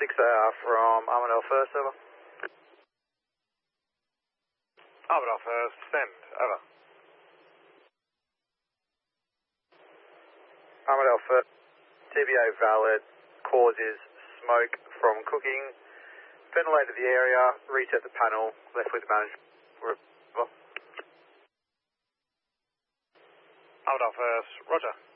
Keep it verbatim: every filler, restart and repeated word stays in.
six A R from Armadale First, over. Armadale First, send, over. Armadale First, T B A valid, cause is smoke from cooking. Ventilated the area, reset the panel, left with management. Armadale First, roger.